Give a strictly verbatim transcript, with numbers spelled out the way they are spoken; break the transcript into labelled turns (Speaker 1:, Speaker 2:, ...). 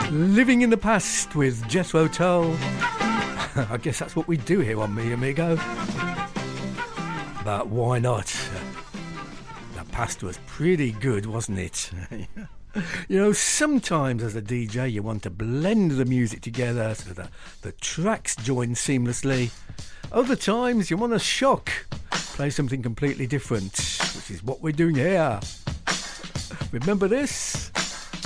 Speaker 1: Living in the Past with Jethro Tull. I guess that's what we do here on Mi Amigo. But why not? The past was pretty good, wasn't it? You know, sometimes as a D J you want to blend the music together so that the tracks join seamlessly. Other times you want to shock, play something completely different, which is what we're doing here. Remember this?